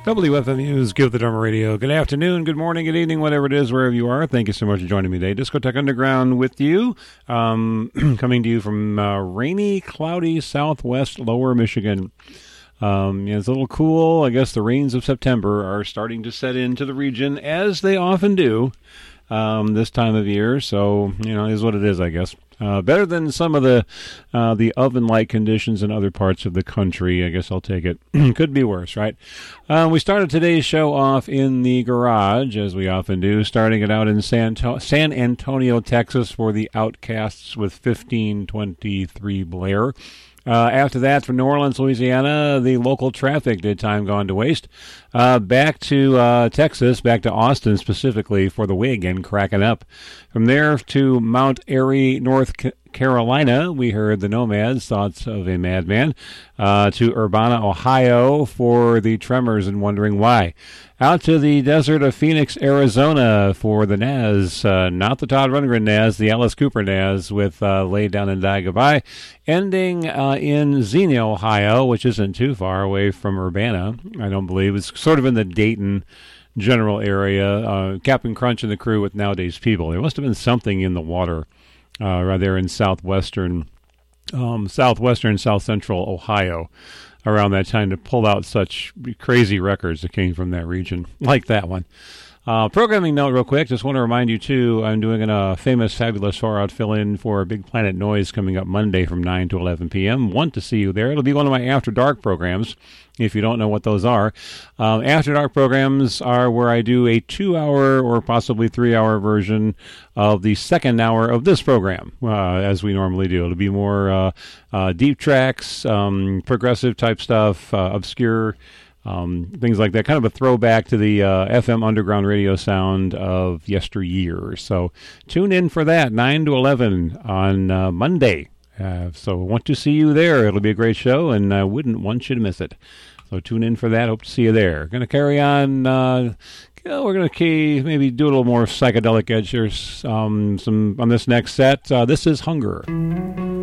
WFMU's Give the Drummer Radio. Good afternoon, good morning, good evening, whatever it is, wherever you are. Thank you so much for joining me today. Discotheque Underground with you, coming to you from rainy, cloudy, southwest lower Michigan. It's a little cool. I guess the rains of September are starting to set into the region, as they often do this time of year. So, it is what it is, I guess. Better than some of the oven-like conditions in other parts of the country. I guess I'll take it. Could be worse, right? We started today's show off in the garage, as we often do, starting it out in San Antonio, Texas, for the Outcasts with 1523 Blair. After that, from New Orleans, Louisiana, the local traffic did Time Gone to Waste. Back to Texas, back to Austin specifically for the Wig and Cracking Up. From there to Mount Airy, North Carolina, we heard the Nomads, Thoughts of a Madman. To Urbana, Ohio for the Tremors and Wondering Why. Out to the desert of Phoenix, Arizona for the Naz, not the Todd Rundgren Naz, the Alice Cooper Naz with Lay Down and Die Goodbye. Ending in Xenia, Ohio, which isn't too far away from Urbana, I don't believe. It's sort of in the Dayton general area. Captain Crunch and the crew with Nowadays People. There must have been something in the water right there in southwestern, south central Ohio around that time to pull out such crazy records that came from that region, like that one. Programming note real quick, just want to remind you, too, I'm doing a famous, fabulous far-out fill-in for Big Planet Noise coming up Monday from 9 to 11 p.m. Want to see you there. It'll be one of my After Dark programs, if you don't know what those are. After Dark programs are where I do a 2-hour or possibly 3-hour version of the second hour of this program, as we normally do. It'll be more deep tracks, progressive-type stuff, obscure things like that, kind of a throwback to the FM underground radio sound of yesteryear. So tune in for that, 9 to 11 on Monday. So want to see you there. It'll be a great show, and I wouldn't want you to miss it. So tune in for that. Hope to see you there. Going to carry on. We're going to maybe do a little more psychedelic edge here on this next set. This is Hunger.